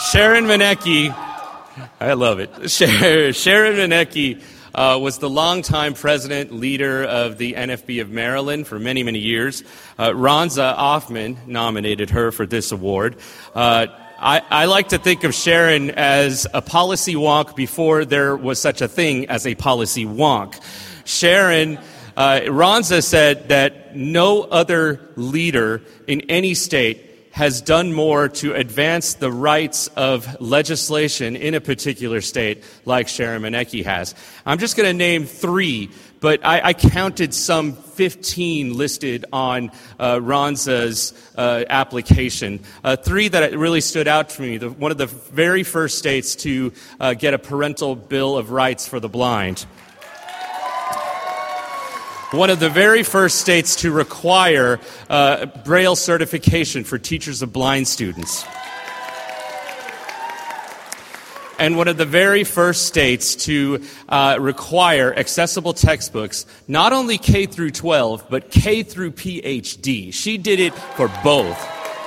Sharon Manecki, I love it. Sharon Manecki was the longtime president, leader of the NFB of Maryland for many, many years. Ronza Offman nominated her for this award. I like to think of Sharon as a policy wonk before there was such a thing as a policy wonk. Sharon, Ronza said that no other leader in any state has done more to advance the rights of legislation in a particular state like Sharon Manecki has. I'm just going to name 3, but I counted some 15 listed on Ronza's application. 3 that really stood out to me. One of the very first states to get a parental bill of rights for the blind. One of the very first states to require Braille certification for teachers of blind students. And one of the very first states to require accessible textbooks, not only K through 12, but K through PhD. She did it for both.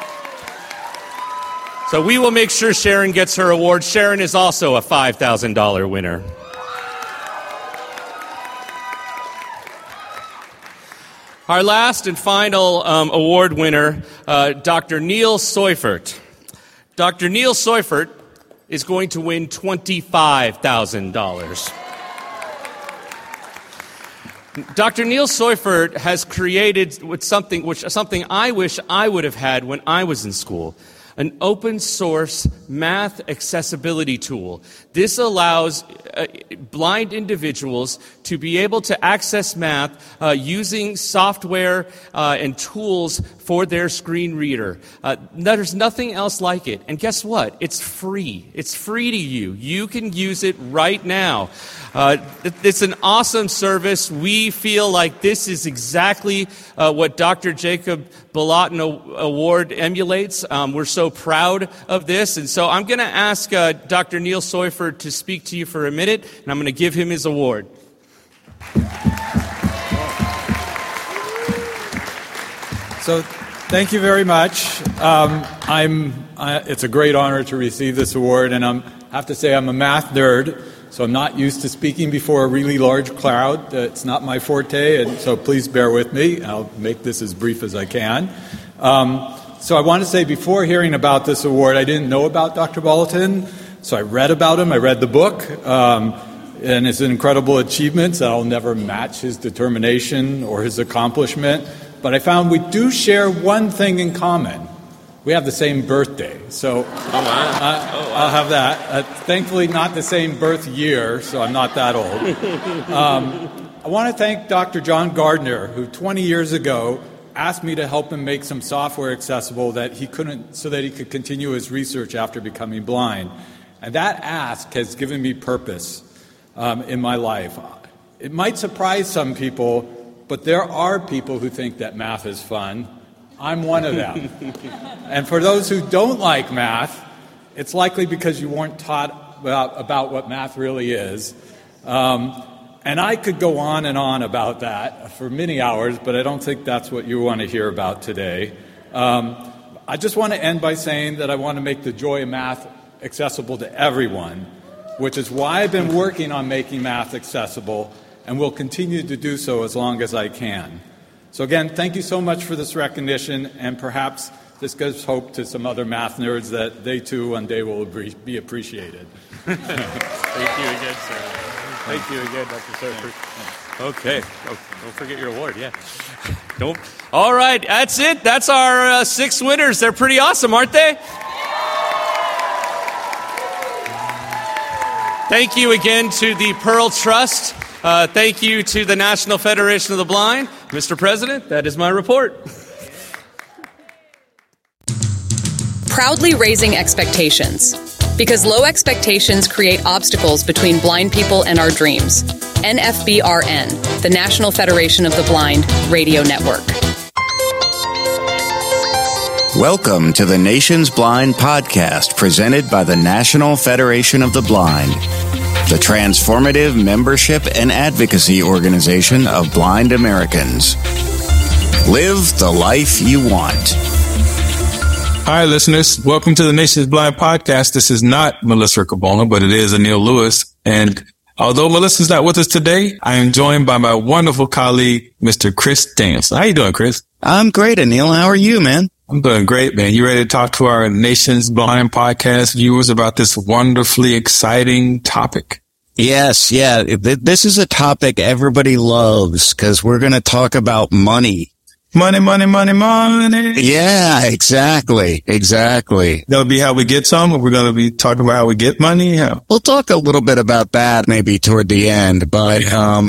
So we will make sure Sharon gets her award. Sharon is also a $5,000 winner. Our last and final award winner, Dr. Neil Seufert. Dr. Neil Seufert is going to win $25,000. Dr. Neil Seufert has created something I wish I would have had when I was in school. An open source math accessibility tool. This allows blind individuals to be able to access math using software and tools for their screen reader. There's nothing else like it. And guess what? It's free. It's free to you. You can use it right now. It's an awesome service. We feel like this is exactly what Dr. Jacob Balatin Award emulates. We're so proud of this. And so I'm going to ask Dr. Neil Seufert to speak to you for a minute, and I'm going to give him his award. So thank you very much. It's a great honor to receive this award, and I have to say I'm a math nerd. So I'm not used to speaking before a really large crowd. It's not my forte, and so please bear with me. I'll make this as brief as I can. So I want to say before hearing about this award, I didn't know about Dr. Balatin, so I read about him. I read the book, and his incredible achievements. I'll never match his determination or his accomplishment, but I found we do share one thing in common. We have the same birthday, so I'll have that. Thankfully, not the same birth year, so I'm not that old. I want to thank Dr. John Gardner, who 20 years ago asked me to help him make some software accessible so that he could continue his research after becoming blind. And that ask has given me purpose in my life. It might surprise some people, but there are people who think that math is fun. I'm one of them. And for those who don't like math, it's likely because you weren't taught about what math really is. And I could go on and on about that for many hours, but I don't think that's what you want to hear about today. I just want to end by saying that I want to make the joy of math accessible to everyone, which is why I've been working on making math accessible and will continue to do so as long as I can. So again, thank you so much for this recognition, and perhaps this gives hope to some other math nerds that they too one day will be appreciated. Thank you again, sir. Thank you again, Dr. Seufert. Okay. Don't forget your award, yeah. All right, that's it. That's our 6 winners. They're pretty awesome, aren't they? Thank you again to the Pearl Trust. Thank you to the National Federation of the Blind. Mr. President, that is my report. Proudly raising expectations. Because low expectations create obstacles between blind people and our dreams. NFBRN, the National Federation of the Blind Radio Network. Welcome to the Nation's Blind Podcast, presented by the National Federation of the Blind, the transformative membership and advocacy organization of blind Americans. Live the life you want. Hi, listeners. Welcome to the Nation's Blind Podcast. This is not Melissa Cabona, but it is Anil Lewis. And although Melissa's not with us today, I am joined by my wonderful colleague, Mr. Chris Danielson. How you doing, Chris? I'm great, Anil. How are you, man? I'm doing great, man. You ready to talk to our Nation's Blind Podcast viewers about this wonderfully exciting topic? Yes, yeah. This is a topic everybody loves because we're going to talk about money. Money, money, money, money. Yeah, exactly. That'll be how we get some. We're going to be talking about how we get money. Yeah. We'll talk a little bit about that maybe toward the end, but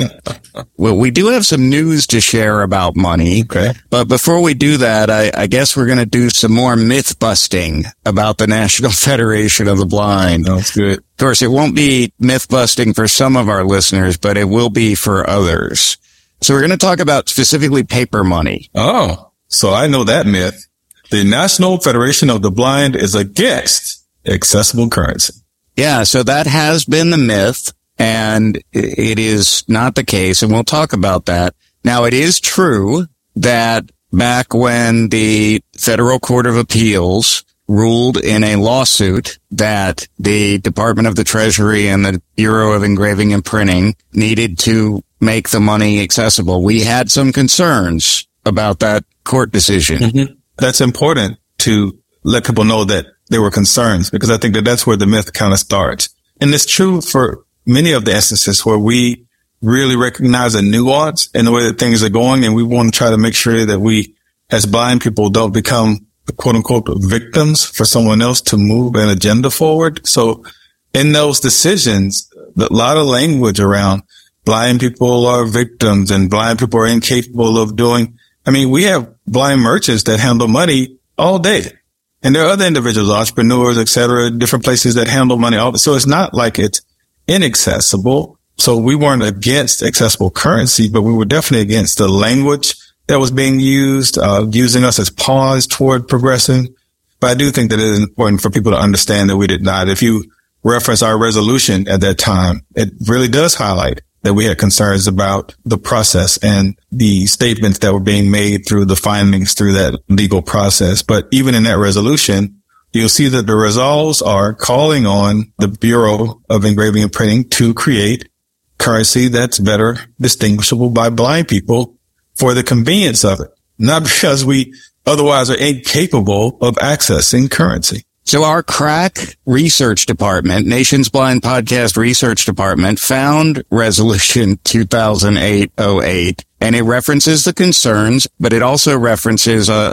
well, we do have some news to share about money. Okay. But before we do that, I guess we're going to do some more myth busting about the National Federation of the Blind. That's good. Of course, it won't be myth busting for some of our listeners, but it will be for others. So we're going to talk about specifically paper money. Oh, so I know that myth. The National Federation of the Blind is against accessible currency. Yeah, so that has been the myth, and it is not the case, and we'll talk about that. Now, it is true that back when the Federal Court of Appeals ruled in a lawsuit that the Department of the Treasury and the Bureau of Engraving and Printing needed to make the money accessible, we had some concerns about that court decision. Mm-hmm. That's important to let people know that there were concerns, because I think that that's where the myth kind of starts. And it's true for many of the instances where we really recognize a nuance in the way that things are going, and we want to try to make sure that we, as blind people, don't become quote unquote victims for someone else to move an agenda forward. So in those decisions, a lot of language around blind people are victims and blind people are incapable of doing. I mean, we have blind merchants that handle money all day. And there are other individuals, entrepreneurs, et cetera, different places that handle money all day. So it's not like it's inaccessible. So we weren't against accessible currency, but we were definitely against the language that was being used, using us as pawns toward progressing. But I do think that it is important for people to understand that we did not. If you reference our resolution at that time, it really does highlight that we had concerns about the process and the statements that were being made through the findings through that legal process. But even in that resolution, you'll see that the resolves are calling on the Bureau of Engraving and Printing to create currency that's better distinguishable by blind people for the convenience of it, not because we otherwise are incapable of accessing currency. So our crack research department, Nation's Blind Podcast Research Department, found Resolution 2008-08, and it references the concerns, but it also references a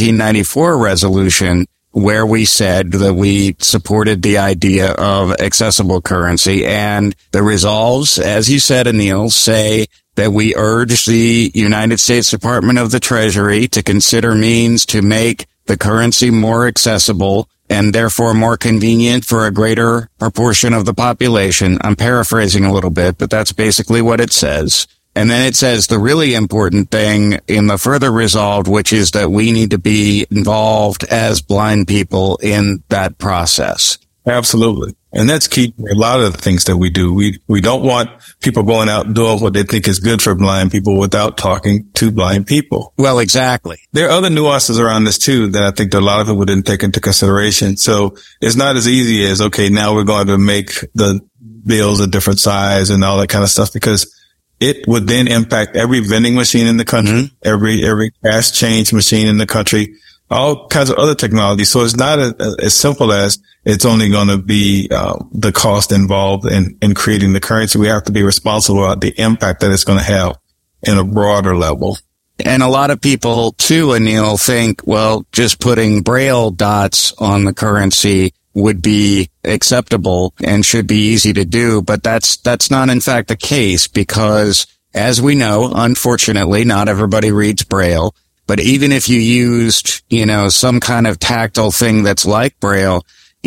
1994 resolution where we said that we supported the idea of accessible currency. And the resolves, as you said, Anil, say that we urge the United States Department of the Treasury to consider means to make the currency more accessible and therefore more convenient for a greater proportion of the population. I'm paraphrasing a little bit, but that's basically what it says. And then it says the really important thing in the further resolve, which is that we need to be involved as blind people in that process. Absolutely. And that's key to a lot of the things that we do. We don't want people going out and doing what they think is good for blind people without talking to blind people. Well, exactly. There are other nuances around this too that I think that a lot of people didn't take into consideration. So it's not as easy as, okay, now we're going to make the bills a different size and all that kind of stuff, because it would then impact every vending machine in the country, every cash change machine in the country, all kinds of other technology. So it's not as simple as it's only going to be the cost involved in creating the currency. We have to be responsible about the impact that it's going to have in a broader level. And a lot of people too, Anil, think, well, just putting Braille dots on the currency would be acceptable and should be easy to do. But that's not in fact the case, because as we know, unfortunately, not everybody reads Braille. But even if you used, some kind of tactile thing that's like Braille,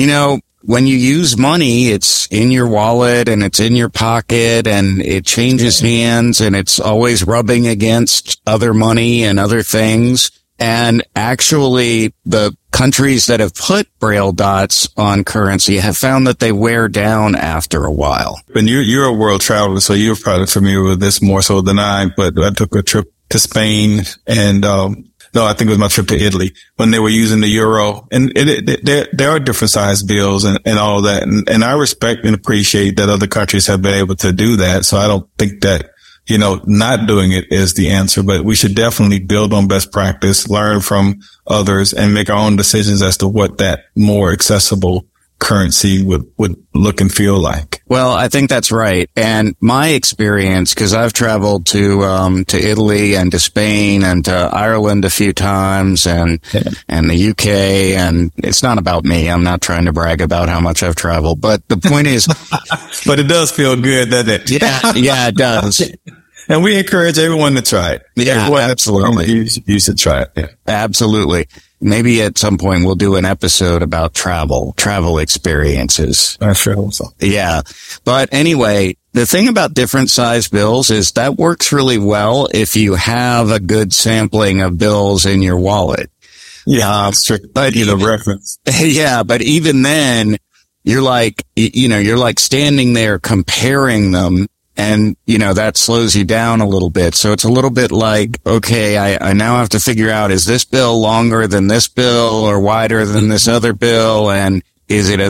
when you use money, it's in your wallet and it's in your pocket and it changes hands and it's always rubbing against other money and other things. And actually, the countries that have put Braille dots on currency have found that they wear down after a while. And you're a world traveler, so you're probably familiar with this more so than I, but I took a trip to Spain, and No, I think it was my trip to Italy when they were using the euro, and there are different size bills and all of that. And I respect and appreciate that other countries have been able to do that. So I don't think that, not doing it is the answer, but we should definitely build on best practice, learn from others, and make our own decisions as to what that more accessible currency would look and feel like. Well, I think that's right. And my experience, because I've traveled to Italy and to Spain and to Ireland a few times and the UK, and it's not about me. I'm not trying to brag about how much I've traveled, but the point is, but it does feel good, doesn't it? Yeah, it does. And we encourage everyone to try it. Yeah, everyone, absolutely. You should try it. Yeah. Absolutely. Maybe at some point we'll do an episode about travel experiences. I'm sure so. Yeah. But anyway, the thing about different size bills is that works really well if you have a good sampling of bills in your wallet. Yeah, but the reference. Yeah, but even then, you're like standing there comparing them. And, that slows you down a little bit. So it's a little bit like, okay, I now have to figure out, is this bill longer than this bill or wider than this other bill? And is it as